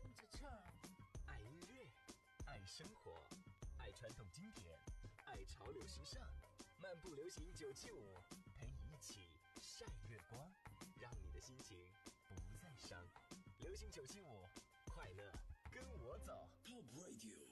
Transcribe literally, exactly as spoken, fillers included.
跟着唱， 爱音乐，爱生活，爱传统经典，爱潮流时尚，漫步流行九七五，陪你一起晒月光，让你的心情不再伤。流行九七五，快乐跟我走。Top Radio。